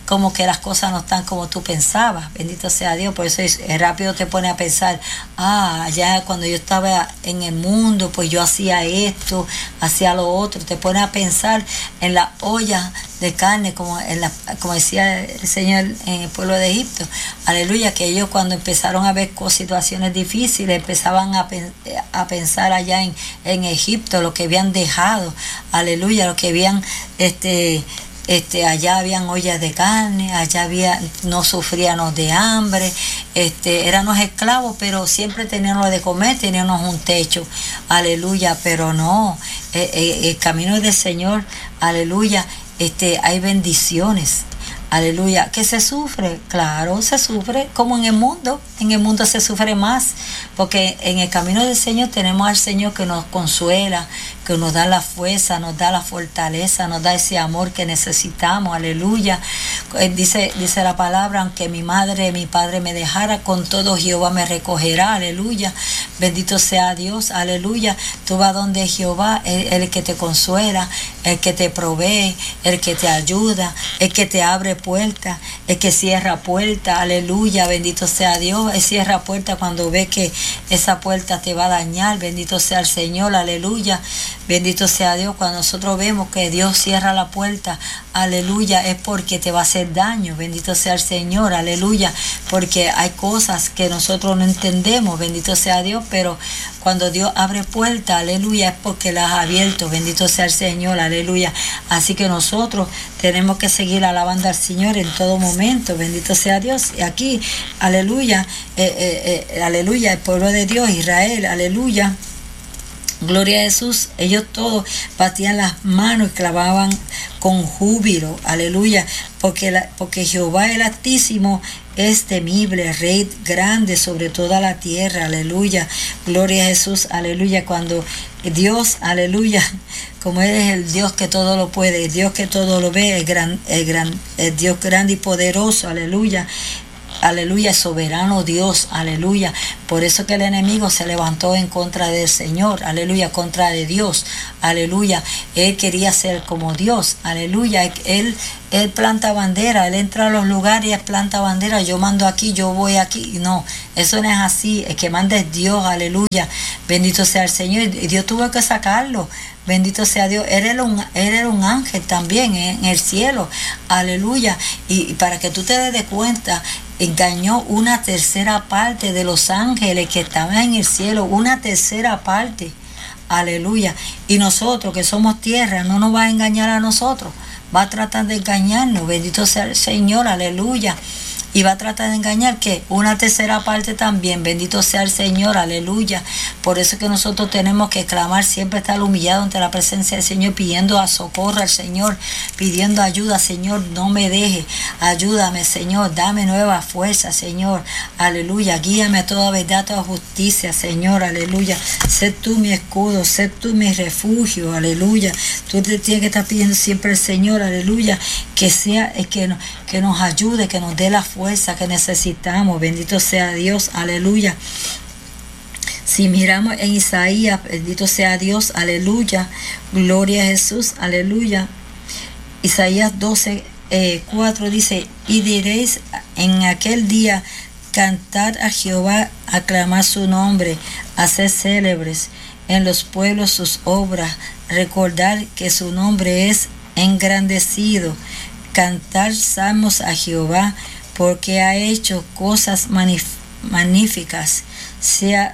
como que las cosas no están como tú pensabas. Bendito sea Dios. Por eso es, es rápido te pone a pensar, ah, allá cuando yo estaba en el mundo, pues yo hacía esto, hacía lo otro. Te pone a pensar en la olla de carne, como en la, como decía el Señor en el pueblo de Egipto. Aleluya, que ellos cuando empezaron a ver situaciones difíciles, empezaban a, a pensar allá en, en Egipto, lo que habían dejado. Aleluya, lo que habían, este, este, allá habían ollas de carne, allá había, no sufríamos de hambre, este, éramos esclavos, pero siempre teníamos de comer, teníamos un techo. Aleluya, pero no, eh, eh, el camino del Señor, aleluya, este, hay bendiciones. Aleluya, que se sufre, claro, se sufre como en el mundo, en el mundo se sufre más, porque en el camino del Señor tenemos al Señor que nos consuela, que nos da la fuerza, nos da la fortaleza, nos da ese amor que necesitamos, aleluya. Dice, dice la palabra, aunque mi madre, mi padre me dejara, con todo Jehová me recogerá, aleluya. Bendito sea Dios, aleluya. Tú vas donde Jehová, el, el que te consuela, el que te provee, el que te ayuda, el que te abre puertas, el que cierra puertas, aleluya, bendito sea Dios. Él cierra puertas cuando ve que esa puerta te va a dañar, bendito sea el Señor, aleluya. Bendito sea Dios, cuando nosotros vemos que Dios cierra la puerta, aleluya, es porque te va a hacer daño, bendito sea el Señor, aleluya, porque hay cosas que nosotros no entendemos, bendito sea Dios, pero cuando Dios abre puertas, aleluya, es porque las ha abierto, bendito sea el Señor, aleluya. Así que nosotros tenemos que seguir alabando al Señor en todo momento, bendito sea Dios. Y aquí, aleluya, eh, eh, eh, aleluya, el pueblo de Dios, Israel, aleluya. Gloria a Jesús, ellos todos batían las manos y clavaban con júbilo, aleluya, porque, la, porque Jehová el Altísimo es temible, Rey grande sobre toda la tierra, aleluya, gloria a Jesús, aleluya, cuando Dios, aleluya, como Él es el Dios que todo lo puede, el Dios que todo lo ve, el, gran, el, gran, el Dios grande y poderoso, aleluya. Aleluya, soberano Dios, aleluya. Por eso que el enemigo se levantó en contra del Señor, aleluya, contra de Dios, aleluya. Él quería ser como Dios, aleluya. Él, él planta bandera, él entra a los lugares y él planta bandera. Yo mando aquí, yo voy aquí. No, eso no es así. El que manda es Dios, aleluya. Bendito sea el Señor. Y Dios tuvo que sacarlo. Bendito sea Dios. Él era un, él era un ángel también ¿eh? en el cielo, aleluya. Y, y para que tú te des de cuenta, engañó una tercera parte de los ángeles que estaban en el cielo, una tercera parte, aleluya. Y nosotros que somos tierra, no nos va a engañar a nosotros, va a tratar de engañarnos, bendito sea el Señor, aleluya. Y va a tratar de engañar que una tercera parte también, bendito sea el Señor, aleluya. Por eso es que nosotros tenemos que clamar, siempre estar humillados ante la presencia del Señor, pidiendo a socorro al Señor, pidiendo ayuda, Señor, no me deje, ayúdame, Señor, dame nueva fuerza, Señor, aleluya, guíame a toda verdad, a toda justicia, Señor, aleluya. Sé tú mi escudo, sé tú mi refugio, aleluya. Tú te tienes que estar pidiendo siempre al Señor, aleluya, que sea, que, que nos ayude, que nos dé la fuerza fuerza que necesitamos, bendito sea Dios, aleluya. Si miramos en Isaías, bendito sea Dios, aleluya, gloria a Jesús, aleluya. Isaías doce, cuatro dice, y diréis en aquel día, cantad a Jehová, aclamad su nombre, hacer célebres en los pueblos sus obras, recordar que su nombre es engrandecido, cantar salmos a Jehová, porque ha hecho cosas magníficas. Sea,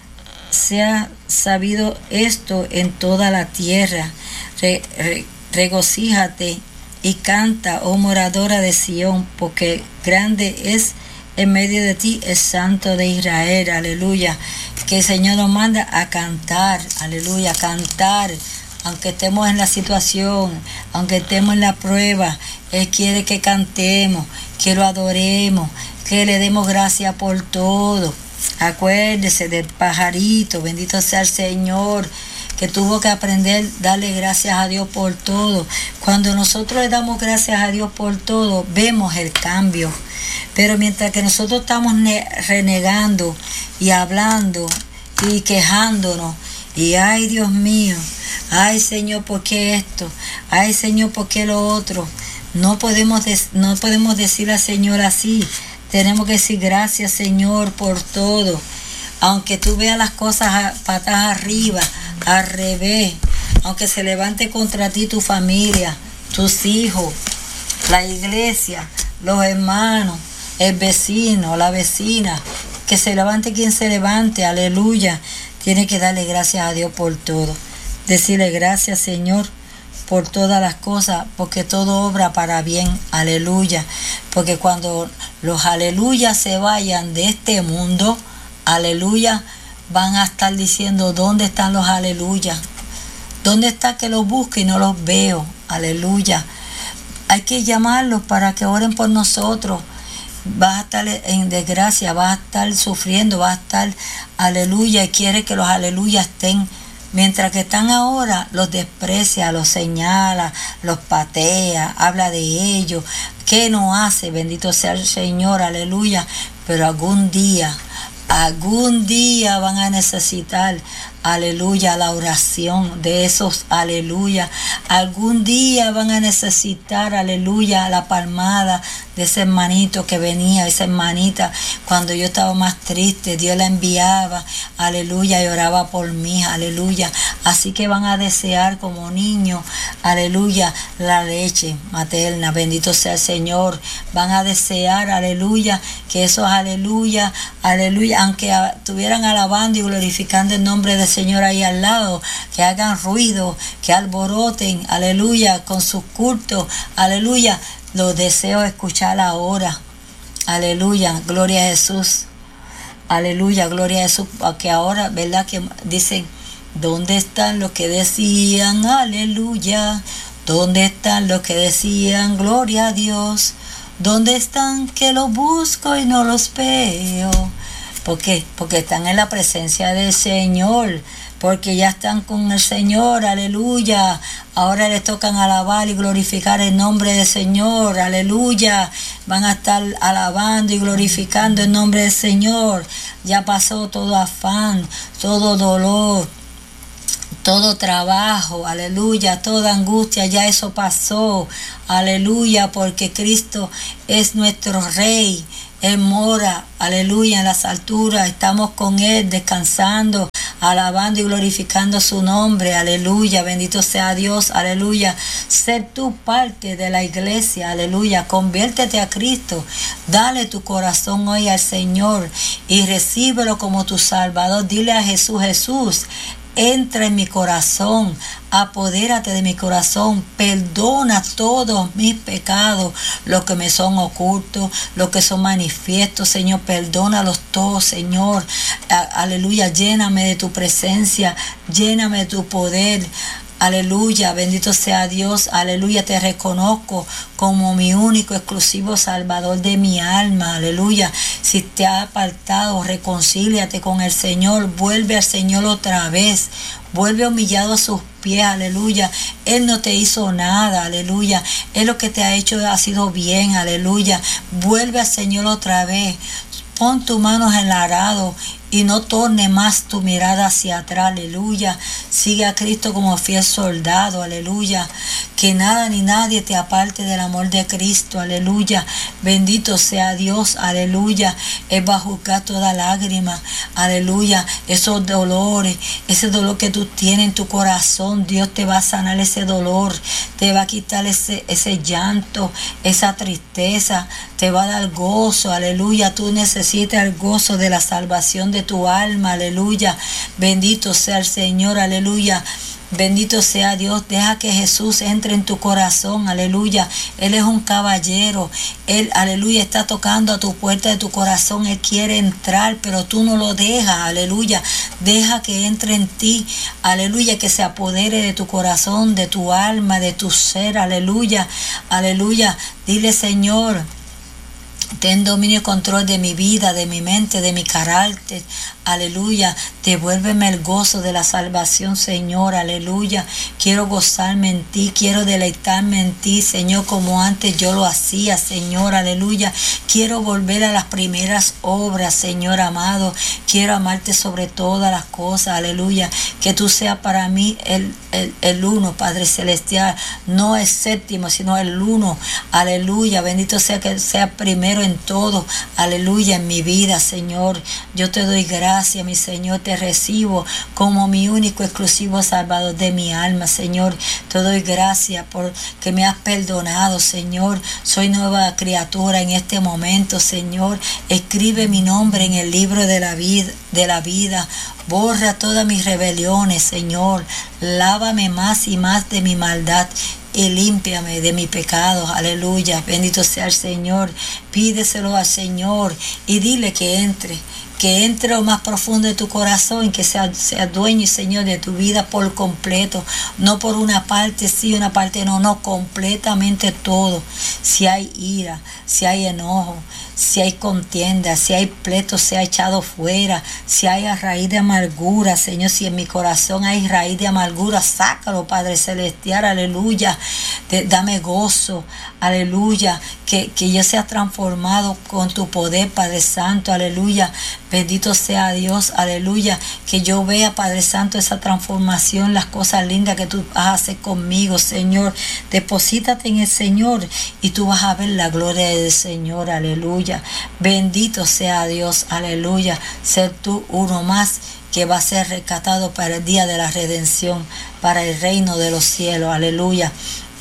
sea sabido esto en toda la tierra. Re, re, regocíjate y canta, oh moradora de Sión, porque grande es en medio de ti el Santo de Israel, aleluya. Que el Señor nos manda a cantar, aleluya, a cantar. Aunque estemos en la situación, aunque estemos en la prueba, Él quiere que cantemos, que lo adoremos, que le demos gracias por todo. Acuérdese del pajarito, bendito sea el Señor, que tuvo que aprender a darle gracias a Dios por todo. Cuando nosotros le damos gracias a Dios por todo, vemos el cambio. Pero mientras que nosotros estamos renegando y hablando y quejándonos, y ay Dios mío, ay Señor, ¿por qué esto? Ay Señor, ¿por qué lo otro? No podemos, no podemos decir al Señor así. Tenemos que decir gracias, Señor, por todo. Aunque tú veas las cosas patas arriba, al revés, aunque se levante contra ti tu familia, tus hijos, la iglesia, los hermanos, el vecino, la vecina, que se levante quien se levante, aleluya, tiene que darle gracias a Dios por todo. Decirle gracias, Señor, por todas las cosas, porque todo obra para bien, aleluya. Porque cuando los aleluyas se vayan de este mundo, aleluya, van a estar diciendo, ¿dónde están los aleluyas? ¿Dónde está que los busque y no los veo? Aleluya. Hay que llamarlos para que oren por nosotros. Vas a estar en desgracia, vas a estar sufriendo, vas a estar, aleluya, y quiere que los aleluyas estén. Mientras que están ahora, los desprecia, los señala, los patea, habla de ellos. ¿Qué no hace? Bendito sea el Señor, aleluya. Pero algún día, algún día van a necesitar, aleluya, la oración de esos, aleluya. Algún día van a necesitar, aleluya, la palmada de ese hermanito que venía, esa hermanita, cuando yo estaba más triste, Dios la enviaba, aleluya, y oraba por mí, aleluya. Así que van a desear como niños, aleluya, la leche materna, bendito sea el Señor. Van a desear, aleluya, que esos, aleluya, aleluya, aunque estuvieran alabando y glorificando el nombre del Señor ahí al lado, que hagan ruido, que alboroten, aleluya, con sus cultos, aleluya, los deseo escuchar ahora, aleluya, gloria a Jesús, aleluya, gloria a Jesús, porque ahora, verdad que dicen, ¿dónde están los que decían, aleluya? ¿Dónde están los que decían, gloria a Dios? ¿Dónde están que los busco y no los veo? ¿Por qué? Porque están en la presencia del Señor, porque ya están con el Señor, aleluya. Ahora les tocan alabar y glorificar el nombre del Señor, aleluya. Van a estar alabando y glorificando el nombre del Señor. Ya pasó todo afán, todo dolor, todo trabajo, aleluya, toda angustia, ya eso pasó, aleluya, porque Cristo es nuestro Rey. Él mora, aleluya, en las alturas. Estamos con Él descansando, alabando y glorificando su nombre, aleluya, bendito sea Dios, aleluya. Sé tú parte de la iglesia, aleluya, conviértete a Cristo, dale tu corazón hoy al Señor y recíbelo como tu Salvador. Dile a Jesús, Jesús, entra en mi corazón, apodérate de mi corazón, perdona todos mis pecados, los que me son ocultos, los que son manifiestos, Señor, perdónalos todos, Señor, aleluya, lléname de tu presencia, lléname de tu poder. Aleluya, bendito sea Dios, aleluya, te reconozco como mi único, exclusivo Salvador de mi alma, aleluya. Si te has apartado, reconcíliate con el Señor, vuelve al Señor otra vez, vuelve humillado a sus pies, aleluya. Él no te hizo nada, aleluya. Él lo que te ha hecho ha sido bien, aleluya. Vuelve al Señor otra vez. Pon tus manos en el arado y no torne más tu mirada hacia atrás, aleluya. Sigue a Cristo como fiel soldado, aleluya. Que nada ni nadie te aparte del amor de Cristo, aleluya. Bendito sea Dios, aleluya. Él va a juzgar toda lágrima, aleluya. Esos dolores, ese dolor que tú tienes en tu corazón, Dios te va a sanar ese dolor, te va a quitar ese, ese llanto, esa tristeza, te va a dar gozo, aleluya. Tú necesitas el gozo de la salvación de tu alma, aleluya. Bendito sea el Señor, aleluya. Bendito sea Dios, deja que Jesús entre en tu corazón, aleluya. Él es un caballero, Él, aleluya, está tocando a tu puerta de tu corazón. Él quiere entrar, pero tú no lo dejas, aleluya. Deja que entre en ti, aleluya, que se apodere de tu corazón, de tu alma, de tu ser, aleluya, aleluya. Dile, Señor, Ten dominio y control de mi vida, de mi mente, de mi carácter. Aleluya. Devuélveme el gozo de la salvación, Señor. Aleluya. Quiero gozarme en ti. Quiero deleitarme en ti, Señor, como antes yo lo hacía, Señor. Aleluya. Quiero volver a las primeras obras, Señor amado. Quiero amarte sobre todas las cosas. Aleluya. Que tú seas para mí el, el, el uno, Padre Celestial. No el séptimo, sino el uno. Aleluya. Bendito sea que sea primero en todo, aleluya, en mi vida, Señor. Yo te doy gracias, mi Señor, te recibo como mi único exclusivo Salvador de mi alma, Señor. Te doy gracias porque me has perdonado, Señor. Soy nueva criatura en este momento, Señor. Escribe mi nombre en el libro de la vida, de la vida. Borra todas mis rebeliones, Señor. Lávame más y más de mi maldad y límpiame de mi pecado. Aleluya. Bendito sea el Señor. Pídeselo al Señor y dile que entre. Que entre lo más profundo de tu corazón, que sea, sea dueño y Señor de tu vida por completo. No por una parte sí, una parte no, no, completamente todo. Si hay ira, si hay enojo, si hay contienda, si hay pleito, se ha echado fuera, si hay a raíz de amargura, Señor, si en mi corazón hay raíz de amargura, sácalo, Padre Celestial, aleluya. De, dame gozo, aleluya, que, que yo sea transformado con tu poder, Padre Santo, aleluya. Bendito sea Dios, aleluya, que yo vea, Padre Santo, esa transformación, las cosas lindas que tú vas a hacer conmigo, Señor. Deposítate en el Señor y tú vas a ver la gloria del Señor, aleluya. Bendito sea Dios, aleluya. Ser tú uno más que va a ser rescatado para el día de la redención, para el reino de los cielos, aleluya.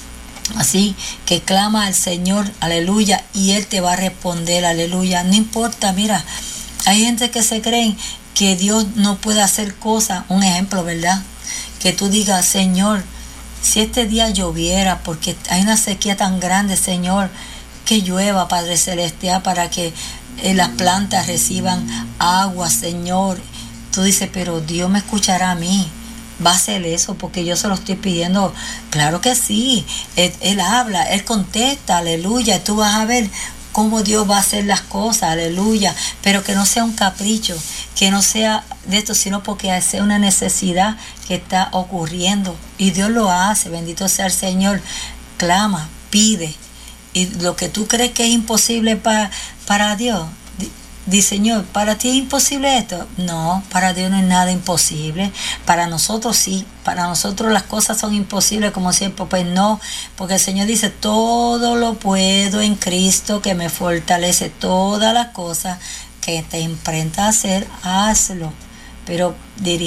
Así que clama al Señor, aleluya, y Él te va a responder, aleluya. No importa, mira, hay gente que se creen que Dios no puede hacer cosas. Un ejemplo, ¿verdad? Que tú digas, Señor, si este día lloviera, porque hay una sequía tan grande, Señor, que llueva, Padre Celestial, para que eh, las plantas reciban agua, Señor. Tú dices, pero Dios me escuchará a mí. Va a hacer eso porque yo se lo estoy pidiendo. Claro que sí. Él, él habla, Él contesta, aleluya. Tú vas a ver cómo Dios va a hacer las cosas, aleluya. Pero que no sea un capricho, que no sea de esto, sino porque sea una necesidad que está ocurriendo. Y Dios lo hace, bendito sea el Señor. Clama, pide. Y lo que tú crees que es imposible para, para Dios, dice, Señor, ¿para ti es imposible esto? No, para Dios no es nada imposible. Para nosotros sí, para nosotros las cosas son imposibles como siempre. Pues no, porque el Señor dice, todo lo puedo en Cristo que me fortalece. Todas las cosas que te emprenda a hacer, hazlo. Pero dirige